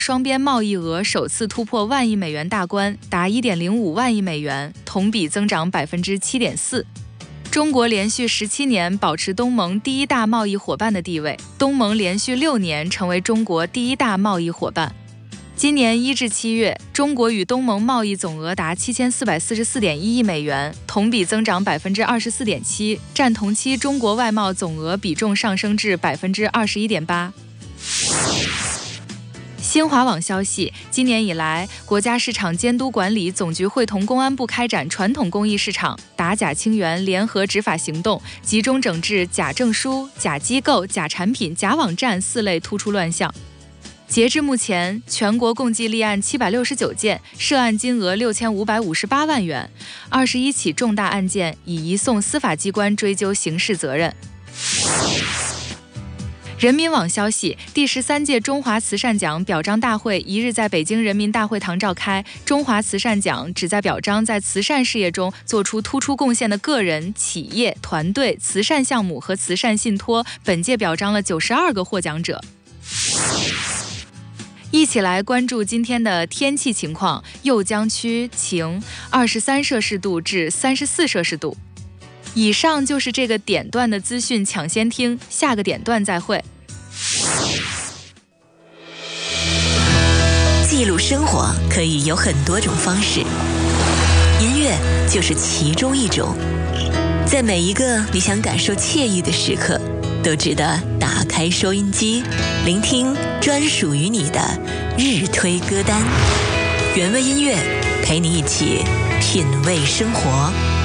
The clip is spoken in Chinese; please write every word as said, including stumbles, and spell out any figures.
双边贸易额首次突破万亿美元大关，达 一点零五万亿美元，同比增长 百分之七点四。中国连续十七年保持东盟第一大贸易伙伴的地位，东盟连续六年成为中国第一大贸易伙伴。今年一至七月，中国与东盟贸易总额达七千四百四十四点一亿美元，同比增长 百分之二十四点七，占同期中国外贸总额比重上升至 百分之二十一点八。新华网消息，今年以来，国家市场监督管理总局会同公安部开展传统工艺市场打假清源联合执法行动，集中整治假证书、假机构、假产品、假网站四类突出乱象。截至目前，全国共计立案七百六十九件，涉案金额六千五百五十八万元，二十一起重大案件已移送司法机关追究刑事责任。人民网消息，第十三届中华慈善奖表彰大会一日在北京人民大会堂召开。中华慈善奖旨在表彰在慈善事业中做出突出贡献的个人、企业、团队、慈善项目和慈善信托。本届表彰了九十二个获奖者。一起来关注今天的天气情况。酉江区晴，二十三摄氏度至三十四摄氏度。以上就是这个点段的资讯，抢先听，下个点段再会。 记录生活可以有很多种方式，音乐就是其中一种。在每一个你想感受惬意的时刻，都值得打开收音机，聆听专属于你的日推歌单。原味音乐陪你一起品味生活。